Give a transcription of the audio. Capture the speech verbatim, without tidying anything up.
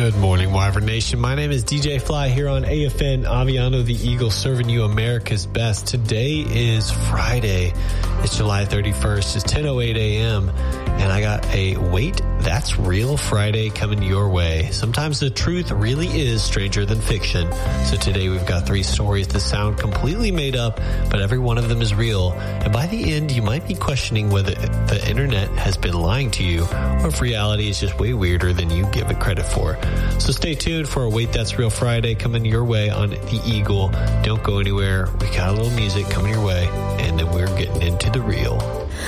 Good morning, Wyvern Nation. My name is D J Fly here on A F N Aviano the Eagle, serving you America's best. Today is Friday. It's July thirty-first. It's ten oh eight a.m. and I got a Wait, That's Real Friday coming your way. Sometimes the truth really is stranger than fiction. So today we've got three stories that sound completely made up, but every one of them is real. And by the end, you might be questioning whether the internet has been lying to you or if reality is just way weirder than you give it credit for. So stay tuned for a Wait, That's Real Friday coming your way on the Eagle. Don't go anywhere. We got a little music coming your way, and then we're getting into the real.